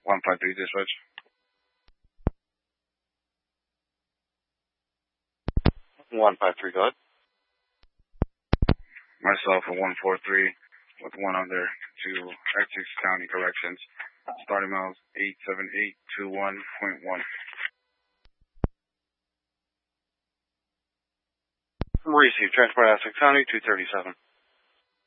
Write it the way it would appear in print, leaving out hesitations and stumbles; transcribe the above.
153 dispatch. Go ahead. Myself at 143 with one other to Essex County Corrections. Starting miles 87821.1. Receive transport Essex County 237.